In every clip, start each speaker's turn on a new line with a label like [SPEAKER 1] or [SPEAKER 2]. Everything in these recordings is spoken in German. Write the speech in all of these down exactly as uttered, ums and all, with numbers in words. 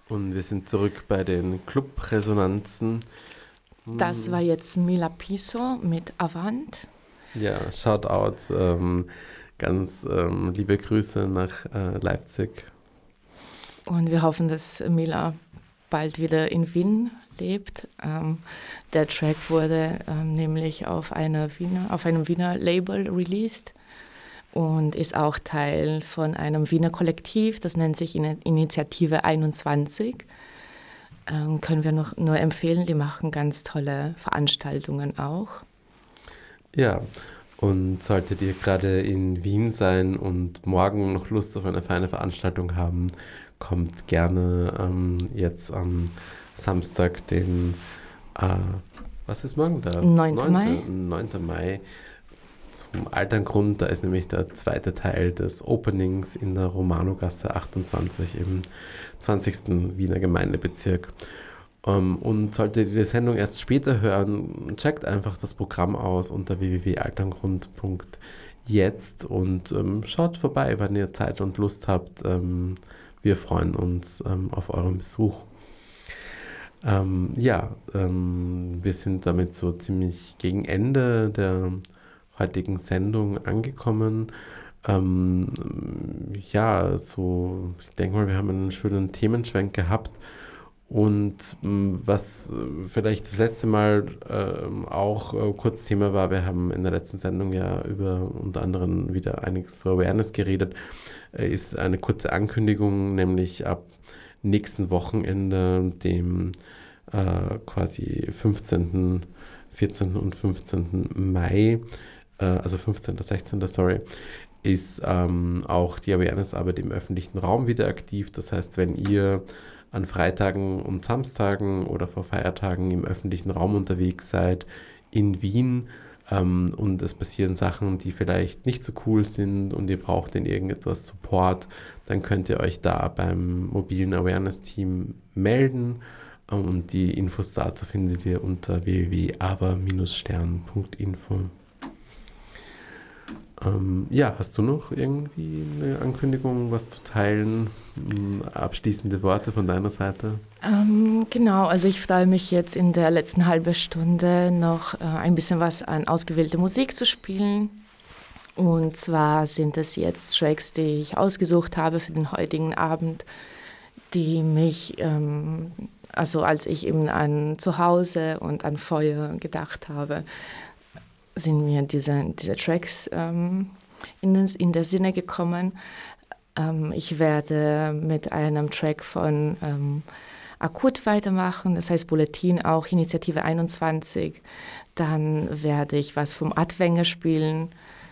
[SPEAKER 1] Und wir sind zurück bei den Club-Resonanzen.
[SPEAKER 2] Das war jetzt Mila Piso mit Avant.
[SPEAKER 1] Ja, Shoutout, ähm, ganz ähm, liebe Grüße nach äh, Leipzig.
[SPEAKER 2] Und wir hoffen, dass Mila bald wieder in Wien lebt. Ähm, der Track wurde ähm, nämlich auf, einer Wiener, auf einem Wiener Label released und ist auch Teil von einem Wiener Kollektiv, das nennt sich Initiative einundzwanzig. Ähm, können wir noch nur empfehlen, die machen ganz tolle Veranstaltungen auch.
[SPEAKER 1] Ja, und solltet ihr gerade in Wien sein und morgen noch Lust auf eine feine Veranstaltung haben, kommt gerne ähm, jetzt am Samstag, den, äh, was ist morgen da?
[SPEAKER 2] neunten Mai.
[SPEAKER 1] neunten Mai zum Alterngrund. Da ist nämlich der zweite Teil des Openings in der Romanogasse achtundzwanzig im zwanzigsten Wiener Gemeindebezirk. Um, und solltet ihr die Sendung erst später hören, checkt einfach das Programm aus unter w w w punkt alterngrund punkt jetzt und ähm, schaut vorbei, wenn ihr Zeit und Lust habt. Ähm, wir freuen uns ähm, auf euren Besuch. Ähm, ja, ähm, wir sind damit so ziemlich gegen Ende der heutigen Sendung angekommen. Ähm, ja, so, ich denke mal, wir haben einen schönen Themenschwenk gehabt. Und mh, was äh, vielleicht das letzte Mal äh, auch äh, kurz Thema war, wir haben in der letzten Sendung ja über unter anderem wieder einiges zur Awareness geredet, äh, ist eine kurze Ankündigung, nämlich ab nächsten Wochenende, dem äh, quasi fünfzehnten, vierzehnten und fünfzehnten Mai, äh, also fünfzehnten, sechzehnten, sorry, ist ähm, auch die Awareness-Arbeit im öffentlichen Raum wieder aktiv. Das heißt, wenn ihr an Freitagen und Samstagen oder vor Feiertagen im öffentlichen Raum unterwegs seid in Wien ähm, und es passieren Sachen, die vielleicht nicht so cool sind und ihr braucht in irgendetwas Support, dann könnt ihr euch da beim mobilen Awareness-Team melden ähm, und die Infos dazu findet ihr unter w w w punkt ava stern punkt info. Ähm, ja, hast du noch irgendwie eine Ankündigung, was zu teilen? Abschließende Worte von deiner Seite?
[SPEAKER 2] Ähm, genau, also ich freue mich jetzt in der letzten halben Stunde noch äh, ein bisschen was an ausgewählte Musik zu spielen. Und zwar sind es jetzt Tracks, die ich ausgesucht habe für den heutigen Abend, die mich, ähm, also als ich eben an Zuhause und an Feuer gedacht habe, sind mir diese, diese Tracks ähm, in, den, in der Sinne gekommen. Ähm, ich werde mit einem Track von ähm, Akut weitermachen, das heißt Bulletin auch, Initiative einundzwanzig. Dann werde ich was vom Adwenger spielen.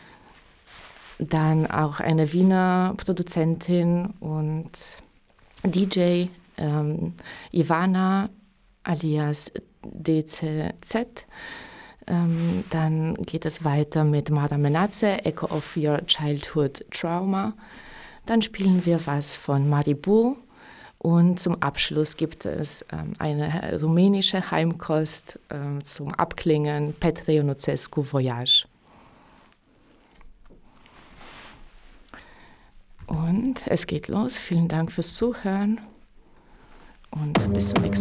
[SPEAKER 2] Dann auch eine Wiener Produzentin und D J, ähm, Ivana alias D C Z. Ähm, dann geht es weiter mit Mara Menatze, Echo of Your Childhood Trauma. Dann spielen wir was von Maribu und zum Abschluss gibt es ähm, eine rumänische Heimkost ähm, zum Abklingen, Petre Ionuțescu Voyage. Und es geht los. Vielen Dank fürs Zuhören und bis zum nächsten Mal.